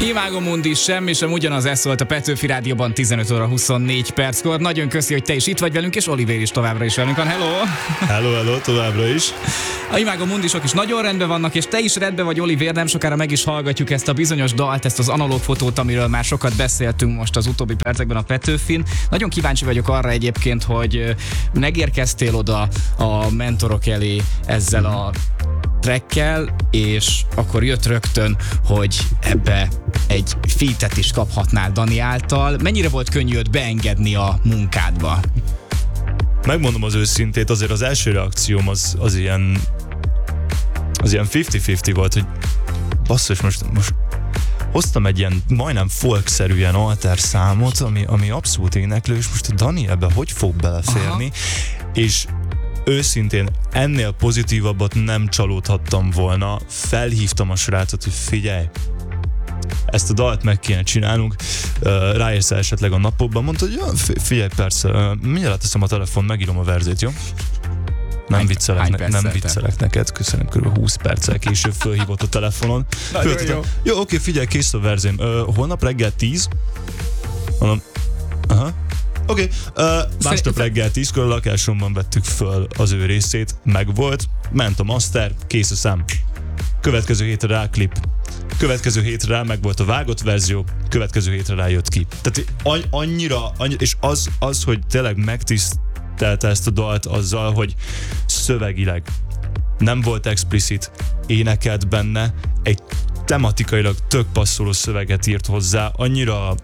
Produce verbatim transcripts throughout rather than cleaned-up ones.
Imágo Mundi, semmi sem ugyanaz, ez szólt a Petőfi Rádióban tizenöt óra huszonnégy perckor. Nagyon köszi, hogy te is itt vagy velünk, és Olivér is továbbra is velünk van. Hello! Hello, hello, továbbra is. A Imágo Mundisok is nagyon rendben vannak, és te is rendben vagy, Olivér, nem sokára meg is hallgatjuk ezt a bizonyos dalt, ezt az analóg fotót, amiről már sokat beszéltünk most az utóbbi percekben a Petőfin. Nagyon kíváncsi vagyok arra egyébként, hogy megérkeztél oda a mentorok elé ezzel a trackkel, és akkor jött rögtön, hogy ebbe egy featet is kaphatnál Dani által. Mennyire volt könnyű őt beengedni a munkádba? Megmondom az őszintét, azért az első reakcióm az, az ilyen az ilyen fifty-fifty volt, hogy basszus, most, most hoztam egy ilyen majdnem folk-szerű ilyen alter számot, ami, ami abszolút éneklő, és most a Dani ebbe hogy fog beleférni? Aha. És őszintén ennél pozitívabbat nem csalódhattam volna. Felhívtam a srácot, hogy figyelj, ezt a dalt meg kéne csinálnunk, ráérsz esetleg a napokban, mondta, hogy ja, figyelj, persze, mindjárt teszem a telefon, megírom a verzét, jó? Nem hány, viccelek, hány ne, nem viccelek neked, köszönöm, kb. húsz perccel később fölhívott a telefonon. Föltett, jó, jó, oké, figyelj, kész a verzém. Uh, holnap reggel tíz? Mondom, aha. Oké, okay. uh, másnap reggel tízkor a lakásomban vettük föl az ő részét, megvolt, ment a master, kész a szám. Következő hétre rá klip. Következő hétre rá meg volt a vágott verzió, következő hétre rá jött ki. Tehát annyira, annyira és az, az, hogy tényleg megtisztelte ezt a dalt azzal, hogy szövegileg nem volt explicit, énekelt benne, egy tematikailag tök passzoló szöveget írt hozzá, annyira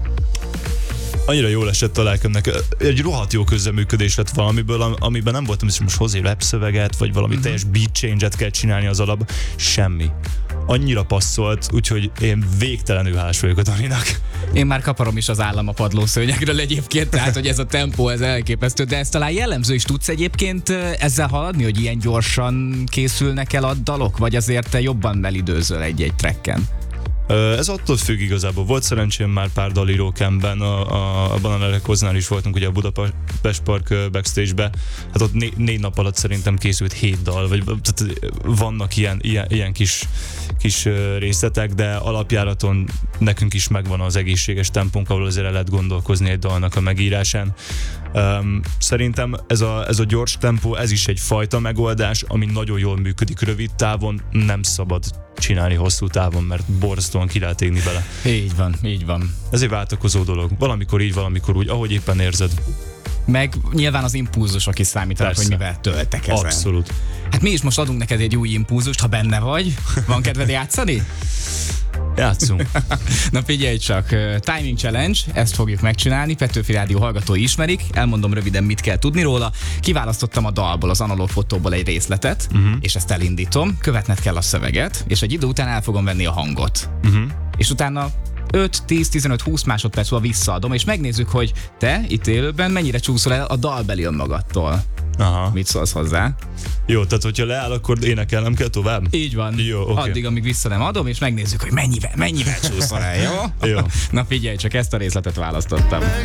annyira jól esett a lelkemnek. Egy rohadt jó közreműködés lett valamiből, amiben nem voltam, hogy most hozzá rap szöveget, vagy valami uh-huh. teljes beat change-et kell csinálni az alap. Semmi. Annyira passzolt, úgyhogy én végtelenül hálás vagyok a Daninak. Én már kaparom is az állam a padlószőnyegről egyébként, tehát hogy ez a tempó, ez elképesztő, de ezt talán jellemző is. Tudsz egyébként ezzel haladni, hogy ilyen gyorsan készülnek el a dalok, vagy azért te jobban belidőzöl egy-egy tracken? Ez attól függ igazából. Volt szerencsém már pár dalírókemben, a, a, a Banana Recordsnál is voltunk ugye a Budapest Park backstage-be, hát ott né, négy nap alatt szerintem készült hét dal, vagy tehát vannak ilyen, ilyen, ilyen kis, kis részletek, de alapjáraton nekünk is megvan az egészséges tempónk, ahol azért el lehet gondolkozni egy dalnak a megírásán. Um, szerintem ez a, ez a gyors tempó, ez is egy fajta megoldás, ami nagyon jól működik rövid távon, nem szabad csinálni hosszú távon, mert borzasztóan ki lehet égni bele. Így van, így van. Ez egy váltakozó dolog. Valamikor így, valamikor úgy, ahogy éppen érzed. Meg nyilván az impulzusok is számítanak, hogy mivel töltek ezen. Abszolút. Hát mi is most adunk neked egy új impulzust, ha benne vagy. Van kedved játszani? Játszunk. Na figyelj csak, Timing Challenge, ezt fogjuk megcsinálni, Petőfi Rádió hallgatói ismerik, elmondom röviden, mit kell tudni róla. Kiválasztottam a dalból, az analóg fotóból egy részletet, uh-huh. és ezt elindítom, követned kell a szöveget, és egy idő után el fogom venni a hangot. Uh-huh. És utána öt, tíz, tizenöt, húsz másodperc múlva visszaadom, és megnézzük, hogy te itt élőben mennyire csúszol el a dalbeli önmagadtól. Aha. Mit szólsz hozzá? Jó, tehát hogyha leáll, akkor énekelnem kell tovább? Így van. Jó, okay. Addig, amíg vissza nem adom, és megnézzük, hogy mennyivel, mennyivel csúszol el, jó? Jó. Na figyelj, csak ezt a részletet választottam.